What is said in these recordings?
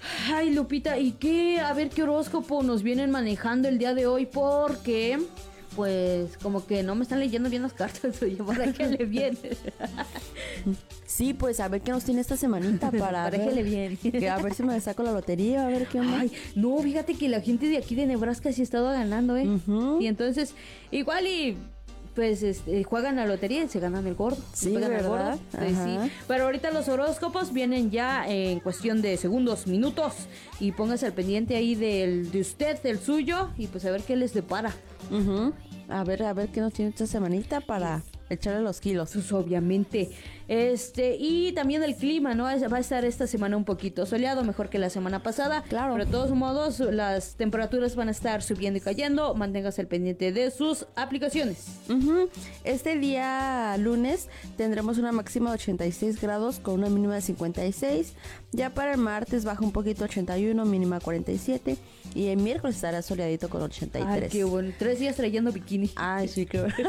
Ay, Lupita, ¿y qué? A ver qué horóscopo nos vienen manejando el día de hoy, porque pues como que no me están leyendo bien las cartas, oye, ¿para qué le viene? Sí, pues a ver qué nos tiene esta semanita para ¿Para qué le viene? A ver si me saco la lotería, a ver qué onda. Ay, no, fíjate que la gente de aquí de Nebraska sí ha estado ganando, ¿eh? Ujú. Y entonces, igual y pues juegan la lotería y se ganan el gordo. Sí, pegan el ¿verdad? gordo. Pues, sí. Ajá. Pero ahorita los horóscopos vienen ya en cuestión de segundos, minutos. Y póngase al pendiente ahí de usted, del suyo, y pues a ver qué les depara. Ujú. A ver qué nos tiene esta semanita para echarle los kilos. Pues obviamente. Y también el clima, ¿no? Va a estar esta semana un poquito soleado, mejor que la semana pasada. Claro. Pero de todos modos, las temperaturas van a estar subiendo y cayendo. Manténgase al pendiente de sus aplicaciones. Ujú. Este día lunes tendremos una máxima de 86 grados con una mínima de 56. Ya para el martes baja un poquito 81, mínima 47. Y el miércoles estará soleadito con 83. Ay, qué bueno. 3 días trayendo bikini. Ay, sí, qué bueno.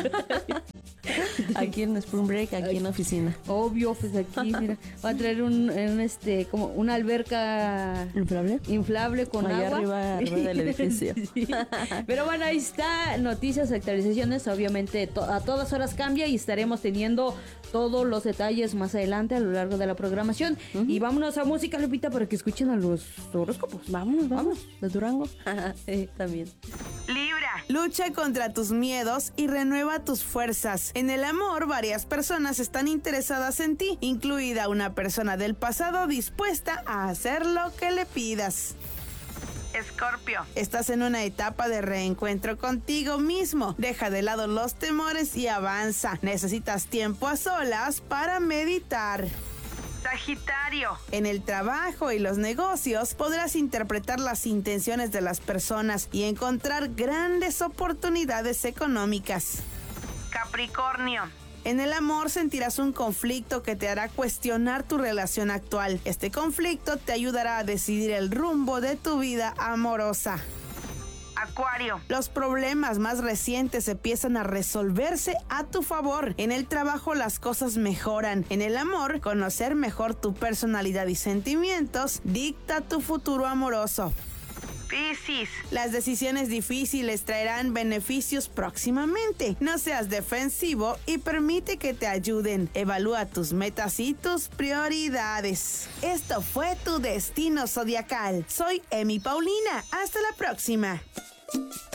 Aquí en Spring Break, aquí en la oficina. Obvio, pues aquí, mira, va a traer como una alberca inflable con allá agua. arriba del edificio. Sí. Pero bueno, ahí está, noticias, actualizaciones, obviamente a todas horas cambia y estaremos teniendo todos los detalles más adelante a lo largo de la programación. Uh-huh. Y vámonos a música, Lupita, para que escuchen a los horóscopos. Vamos. De Durango. También. Libra, lucha contra tus miedos y renueva tus fuerzas. En el amor, varias personas están interesadas en ti, incluida una persona del pasado dispuesta a hacer lo que le pidas. Escorpio, estás en una etapa de reencuentro contigo mismo. Deja de lado los temores y avanza. Necesitas tiempo a solas para meditar. Sagitario, en el trabajo y los negocios podrás interpretar las intenciones de las personas y encontrar grandes oportunidades económicas. Capricornio, en el amor sentirás un conflicto que te hará cuestionar tu relación actual. Este conflicto te ayudará a decidir el rumbo de tu vida amorosa. Acuario, los problemas más recientes empiezan a resolverse a tu favor. En el trabajo las cosas mejoran. En el amor, conocer mejor tu personalidad y sentimientos dicta tu futuro amoroso. Piscis, las decisiones difíciles traerán beneficios próximamente. No seas defensivo y permite que te ayuden. Evalúa tus metas y tus prioridades. Esto fue tu Destino Zodiacal. Soy Emi Paulina. Hasta la próxima.